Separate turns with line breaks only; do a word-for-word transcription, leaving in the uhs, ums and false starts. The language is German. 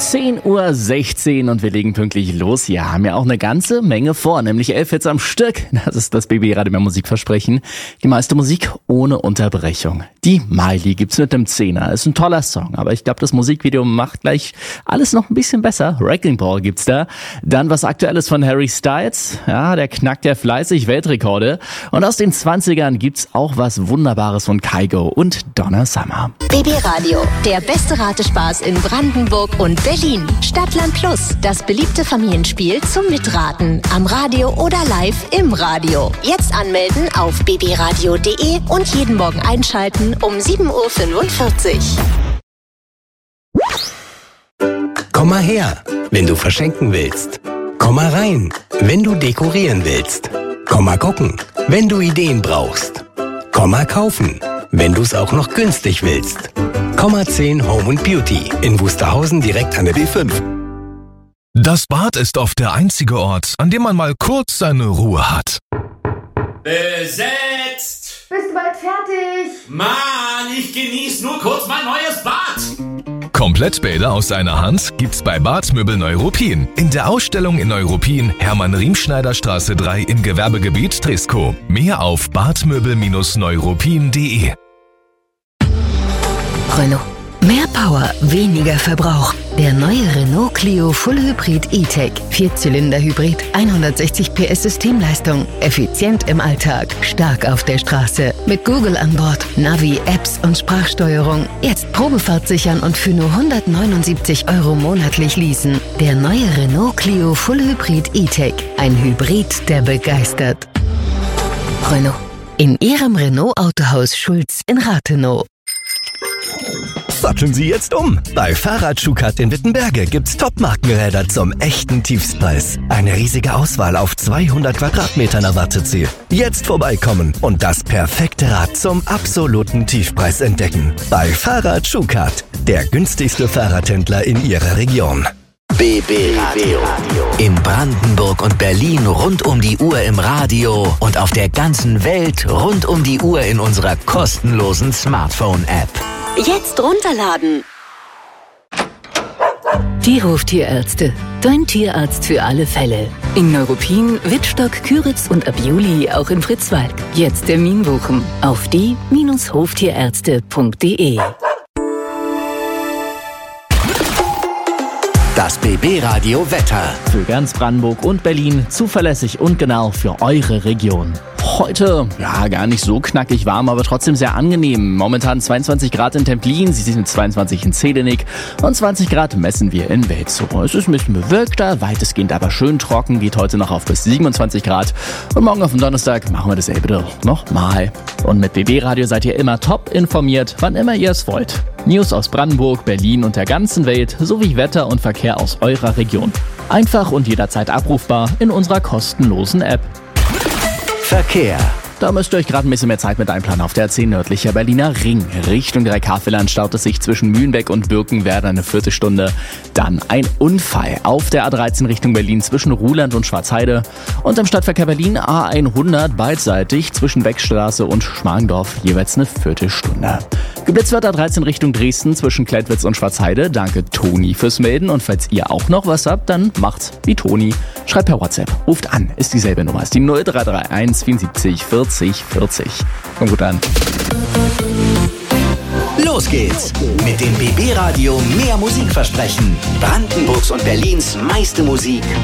zehn Uhr sechzehn und wir legen pünktlich los. Wir haben ja auch eine ganze Menge vor, nämlich elf Hits am Stück. Das ist das B B Radio mehr Musikversprechen. Die meiste Musik ohne Unterbrechung. Die Miley gibt's mit dem Zehner. Ist ein toller Song, aber ich glaube, das Musikvideo macht gleich alles noch ein bisschen besser. Wrecking Ball gibt's da. Dann was Aktuelles von Harry Styles. Ja, der knackt ja fleißig Weltrekorde. Und aus den zwanzigern gibt's auch was Wunderbares von Kygo und Donna Summer.
B B Radio, der beste Ratespaß in Brandenburg und Berlin. Stadtland Plus, das beliebte Familienspiel zum Mitraten. Am Radio oder live im Radio. Jetzt anmelden auf b b radio punkt d e und jeden Morgen einschalten um sieben Uhr fünfundvierzig.
Komm mal her, wenn du verschenken willst. Komm mal rein, wenn du dekorieren willst. Komm mal gucken, wenn du Ideen brauchst. Komm mal kaufen, wenn du es auch noch günstig willst. Komma zehn Home und Beauty in Wusterhausen direkt an der B fünf.
Das Bad ist oft der einzige Ort, an dem man mal kurz seine Ruhe hat.
Besetzt!
Bist du bald fertig?
Mann, ich genieße nur kurz mein neues Bad.
Komplettbäder aus einer Hand gibt's bei Badmöbel Neuruppin. In der Ausstellung in Neuruppin, Hermann-Riemschneider-Straße drei im Gewerbegebiet Trisko. Mehr auf badmöbel Neuruppin punkt de.
Renault. Mehr Power, weniger Verbrauch. Der neue Renault Clio Full Hybrid E-Tech. Vierzylinder-Hybrid, hundertsechzig P S Systemleistung. Effizient im Alltag, stark auf der Straße. Mit Google an Bord, Navi, Apps und Sprachsteuerung. Jetzt Probefahrt sichern und für nur hundertneunundsiebzig Euro monatlich leasen. Der neue Renault Clio Full Hybrid E-Tech. Ein Hybrid, der begeistert. Renault. In Ihrem Renault Autohaus Schulz in Rathenow.
Satteln Sie jetzt um. Bei Fahrrad-Schukat in Wittenberge gibt's Top-Markenräder zum echten Tiefstpreis. Eine riesige Auswahl auf zweihundert Quadratmetern erwartet Sie. Jetzt vorbeikommen und das perfekte Rad zum absoluten Tiefpreis entdecken. Bei Fahrrad-Schukat, der günstigste Fahrradhändler in Ihrer Region.
B B Radio. In Brandenburg und Berlin rund um die Uhr im Radio und auf der ganzen Welt rund um die Uhr in unserer kostenlosen Smartphone-App.
Jetzt runterladen.
Tierhof-Tierärzte. Dein Tierarzt für alle Fälle. In Neuruppin, Wittstock, Küritz und ab Juli auch in Fritzwald. Jetzt Termin buchen auf die Hoftierärzte punkt de.
Das B B Radio Wetter.
Für ganz Brandenburg und Berlin zuverlässig und genau für eure Region. Heute, ja, gar nicht so knackig warm, aber trotzdem sehr angenehm. Momentan zweiundzwanzig Grad in Templin, sie sind zweiundzwanzig in Zedenick und zwanzig Grad messen wir in Welzow. Es ist ein bisschen bewölkter, weitestgehend aber schön trocken, geht heute noch auf bis siebenundzwanzig Grad. Und morgen auf dem Donnerstag machen wir dasselbe doch nochmal. Und mit B B Radio seid ihr immer top informiert, wann immer ihr es wollt. News aus Brandenburg, Berlin und der ganzen Welt, sowie Wetter und Verkehr aus eurer Region. Einfach und jederzeit abrufbar in unserer kostenlosen App.
Verkehr.
Da müsst ihr euch gerade ein bisschen mehr Zeit mit einplanen. Auf der A zehn nördlicher Berliner Ring. Richtung Dreikarfeland staut es sich zwischen Mühlenbeck und Birkenwerder eine Viertelstunde. Dann ein Unfall auf der A dreizehn Richtung Berlin zwischen Ruhland und Schwarzheide. Und im Stadtverkehr Berlin A hundert beidseitig zwischen Beckstraße und Schmargendorf jeweils eine Viertelstunde. Geblitzt wird A dreizehn Richtung Dresden zwischen Klettwitz und Schwarzheide. Danke Toni fürs Melden. Und falls ihr auch noch was habt, dann macht's wie Toni. Schreibt per WhatsApp. Ruft an. Ist dieselbe Nummer. Ist die null drei drei eins vierundsiebzig vierzig vierzig. Kommt gut an.
Los geht's mit dem B B Radio mehr Musikversprechen. Brandenburgs und Berlins meiste Musik